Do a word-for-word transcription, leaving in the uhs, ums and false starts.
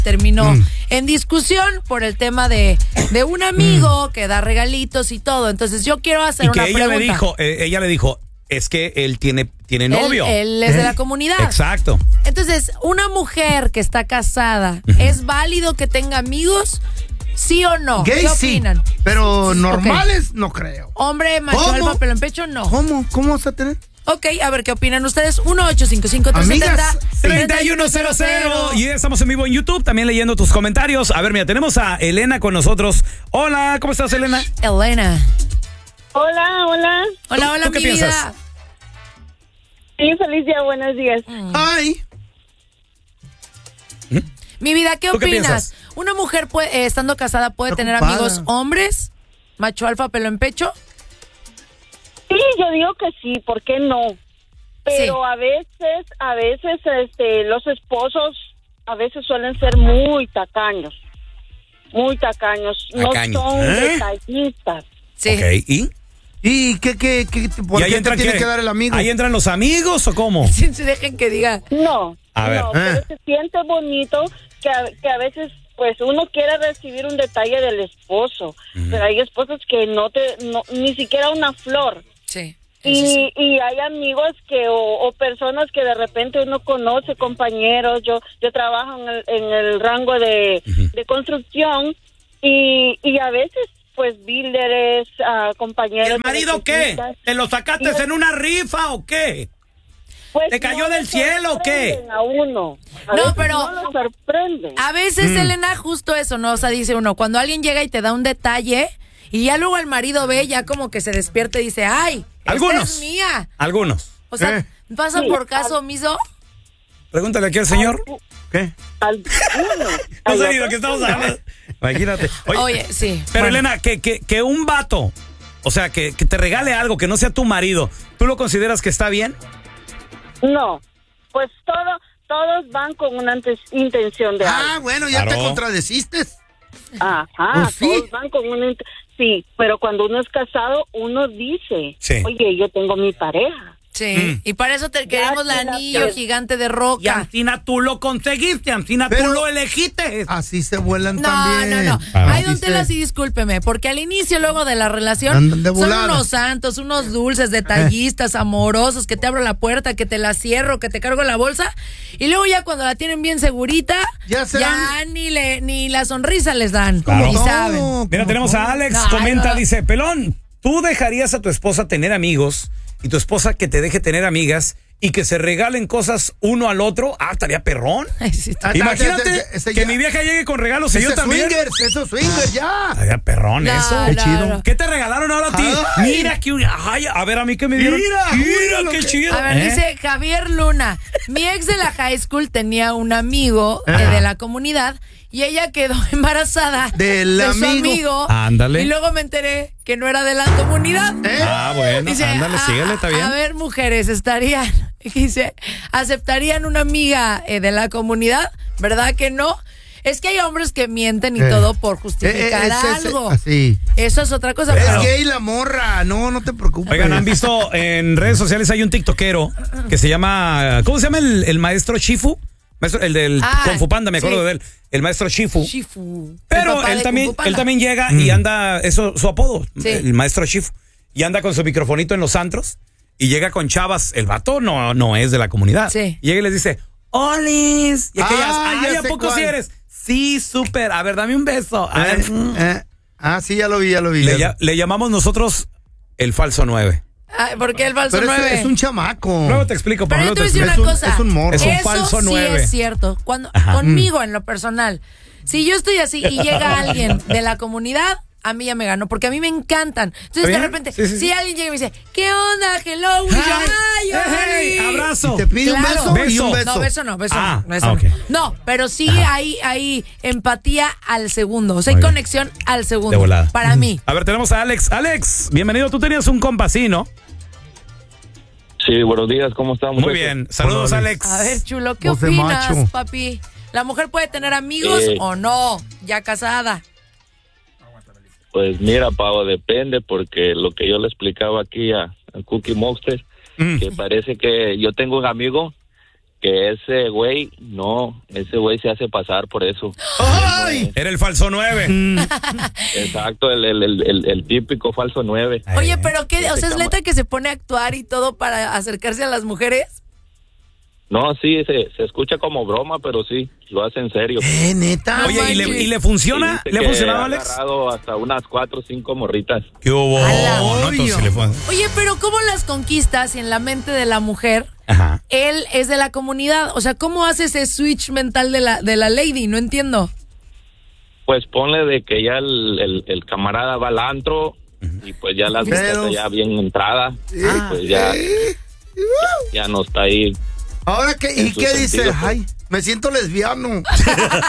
terminó Mm. en discusión por el tema de, de un amigo mm. que da regalitos y todo. Entonces yo quiero hacer y una que ella pregunta. le dijo, eh, ella le dijo, es que él tiene, tiene novio. Él, él es ¿Eh? de la comunidad. Exacto. Entonces, una mujer que está casada, uh-huh. ¿es válido que tenga amigos? ¿Sí o no? Gay, ¿Qué opinan? Sí, pero normales okay. no creo. Hombre, macho, alfa, pelo en pecho, no. ¿Cómo? ¿Cómo vas a tener? Ok, a ver, ¿qué opinan ustedes? uno ocho cinco cinco tres siete cero treinta y uno cero cero. Y estamos en vivo en YouTube, también leyendo tus comentarios. A ver, mira, tenemos a Elena con nosotros. Hola, ¿cómo estás, Elena? Elena. Hola, hola. Hola, hola, ¿Tú qué mi piensas? vida. Sí, feliz día, buenos días. Mm. Ay. ¿Mm? Mi vida, ¿qué opinas? Qué piensas? ¿Una mujer puede, eh, estando casada puede Está tener ocupada. amigos hombres? ¿Macho alfa, pelo en pecho? Sí, yo digo que sí, ¿por qué no? Pero Sí. a veces, a veces, este, los esposos a veces suelen ser muy tacaños, muy tacaños, Tacaños. no son ¿Eh? detallistas. Sí. Ok, ¿y? ¿Y qué, qué, qué, por ¿Y ahí qué entra te tiene qué? que dar el amigo? ¿Ahí entran los amigos o cómo? Sí, sí, dejen que diga. No, A ver. no, Eh. pero se siente bonito que a, que a veces, pues, uno quiere recibir un detalle del esposo, Mm. pero hay esposos que no te, no, ni siquiera una flor. Sí. Y, sí. y hay amigos que o, o personas que de repente uno conoce, compañeros. Yo yo trabajo en el, en el rango de, Uh-huh. de construcción y, y a veces pues builders, uh, compañeros. ¿Y el marido qué? electricistas, ¿Te lo sacaste y- en una rifa o qué? pues, ¿Te cayó no del lo cielo o qué? sorprenden A uno. A No, veces pero- no lo sorprenden. A veces, Mm. Elena, justo eso, ¿no? O sea, dice uno, cuando alguien llega y te da un detalle y ya luego el marido ve, ya como que se despierta y dice, ¡ay! esta Algunos. es mía. Algunos. O sea, Eh. ¿pasa Sí, por caso al- omiso? Pregúntale aquí al señor. ¿Qué? Al- uno. No Hay sé ni de otros qué estamos que no. hablando. Imagínate. Oye, Oye, sí. pero Bueno. Elena, que, que, que un vato, o sea, que, que te regale algo que no sea tu marido, ¿tú lo consideras que está bien? No, pues todo, todos van con una antes- intención de Ah, algo. bueno, ya Claro. te contradeciste. Ajá, Pues sí. todos van con una int- sí, pero cuando uno es casado, uno dice, Sí. oye, yo tengo mi pareja. Sí, Mm. y para eso te queremos el Ya, ya, anillo ya. gigante de Y roca. Ancina tú lo conseguiste, Ancina tú Pero- lo elegiste. Así se vuelan No, también. no, no. Ah. Ay, don Dice- Tela, sí, discúlpeme, porque al inicio luego de la relación Andan de son volada. unos santos, unos dulces, detallistas, amorosos, que te abro la puerta, que te la cierro, que te cargo la bolsa, y luego ya cuando la tienen bien segurita, Ya se dan- ni le ni la sonrisa les dan, Claro. ni todo, saben. Mira, como tenemos todo. a Alex, No, comenta, no. dice, Pelón, ¿tú dejarías a tu esposa tener amigos y tu esposa que te deje tener amigas y que se regalen cosas uno al otro? Ah, estaría perrón. Ay, sí, está- Ah, Imagínate ese- ese que ya- mi vieja llegue con regalos y Ese yo también. swingers, esos swingers, ya. Estaría perrón No, eso. Qué no, chido. no. ¿Qué te regalaron ahora a ti? Ay. Mira que un- ay, a ver a mí que me dieron. Mira, mira mira lo qué que- chido. A ver, ¿Eh? dice Javier Luna, mi ex de la high school tenía un amigo eh, de la comunidad y ella quedó embarazada Del de su amigo. amigo. Ándale. Y luego me enteré que no era de la comunidad. ¿Eh? Ah, bueno, Dice, ándale, a- síguele, está bien. A ver, mujeres, estarían, dice, ¿aceptarían una amiga eh, de la comunidad? ¿Verdad que no? Es que hay hombres que mienten y Eh. todo por Eh, justificar eh, ese- ese- algo. así. Eso es otra cosa. Es pero- gay la morra, no, no te preocupes. Oigan, ¿han visto en redes sociales hay un tiktokero que se llama, ¿cómo se llama el, el maestro Shifu? Maestro- el del Ah, Kung Fu Panda, me acuerdo sí. de él. El maestro Shifu. Shifu. El Pero papá él de también, Kung Fu Panda. él también llega y anda, eso su apodo, Sí. el maestro Shifu. Y anda con su microfonito en los antros y llega con chavas. El vato no, no es de la comunidad. Sí. Y llega y les dice, ¡Olis! Y aquellas, Ah, ya ¡ay, a sé poco cuál. sí eres! Sí, súper. A ver, dame un beso. A Eh, ver, mm. eh. Ah, sí, ya lo vi, ya lo vi. le, ya ya- le llamamos nosotros el falso nueve. Ay, ¿por qué el falso Pero es, nueve? es un chamaco. Luego te explico, Pero Pablo. yo te voy a decir una Es un- cosa. es un morro. Es un Eso falso sí nueve. es cierto. Cuando, Ajá. conmigo, en lo personal, si yo estoy así y llega alguien de la comunidad, a mí ya me ganó, porque a mí me encantan. Entonces, de bien? repente, Sí, sí, sí. si alguien llega y me dice, ¿qué onda? Hello, y yo, ¡ay, Hey, Oli". abrazo. Y te pide un Claro. beso, y un Beso. beso. No, beso no, beso Ah, no. Beso ah, no. ok. No, pero sí hay, hay empatía al segundo. O sea, hay Muy bien. conexión al segundo. De volada. Para mí. A ver, tenemos a Alex. Alex, bienvenido. Tú tenías un compa así, ¿no? Sí, buenos días, ¿cómo están? Muy bien. Saludos, Hola, Alex. A ver, chulo, ¿qué Voz de opinas, macho. papi? ¿La mujer puede tener amigos Eh. o no? Ya casada. Pues mira, Pavo, depende, porque lo que yo le explicaba aquí a, a Cookie Monster, Mm. que parece que yo tengo un amigo que ese güey, no, ese güey se hace pasar por eso. ¡Ay! Era el falso nueve. Exacto, el, el, el, el, el típico falso nueve. Oye, pero qué, o sea, es Ese neta que se pone a actuar y todo para acercarse a las mujeres. No, sí, se, se escucha como broma, pero sí, lo hace en serio. ¿Eh, neta? Oye, ¿y le, y le funciona? Y dice ¿Le ha que funcionado, ha Alex? agarrado hasta unas cuatro o cinco morritas. ¿Qué hubo? ¡Hala! No, entonces sí le fue. Oye, pero ¿cómo las conquistas si en la mente de la mujer Ajá. él es de la comunidad? O sea, ¿cómo hace ese switch mental de la, de la lady? No entiendo. Pues ponle de que ya el, el, el camarada va al antro y pues ya las Pero- muchachas ya bien entrada, y pues ya, ya, ya no está ahí. Ahora, ¿qué, En ¿y su qué dice? sentido, pues. Ay, me siento lesbiano.